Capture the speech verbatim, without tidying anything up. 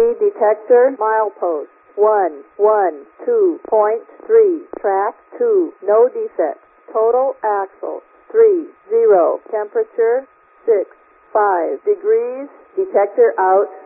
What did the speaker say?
detector milepost one one two point three, track two, no defects, total axle three zero, temperature six five degrees, detector out.